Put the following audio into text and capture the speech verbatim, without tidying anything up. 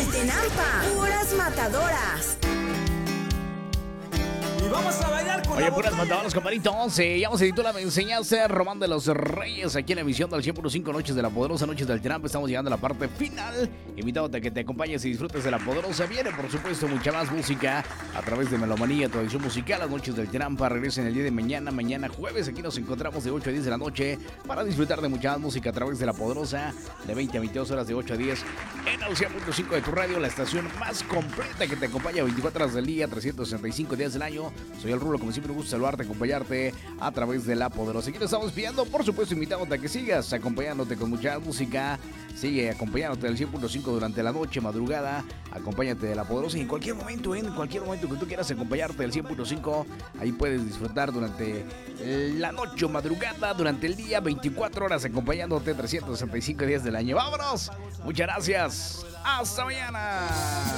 El Tenampa, puras matadoras. Y vamos a bailar con Oye, la puras botella. matadoras, compadrito. Se llama, se titula Me enseñaste, Román de los Reyes, aquí en la emisión del cien punto cinco Noches de la Poderosa, Noches del Tenampa. Estamos llegando a la parte final, invitándote a que te acompañes y disfrutes de la Poderosa. Viene, por supuesto, mucha más música a través de Melomanía, tradición musical. Las Noches del Tenampa regresan el día de mañana, mañana jueves. Aquí nos encontramos de ocho a diez de la noche para disfrutar de mucha más música a través de la Poderosa, de veinte a veintidós horas, de ocho a diez en el cien punto cinco de tu radio, la estación más completa que te acompaña veinticuatro horas del día, trescientos sesenta y cinco días del año. Soy el Rulo, como siempre, me gusta saludarte, acompañarte a través de la Poderosa. Aquí nos estamos pidiendo, por supuesto, invitándote a que sigas acompañándote con mucha música. Sigue acompañándote del cien punto cinco durante la noche, madrugada. Acompáñate de la Poderosa y en cualquier momento, en cualquier momento que tú quieras acompañarte del cien punto cinco, ahí puedes disfrutar durante la noche o madrugada, durante el día, veinticuatro horas acompañándote, trescientos sesenta y cinco días del año. ¡Vámonos! Muchas gracias. ¡Hasta mañana!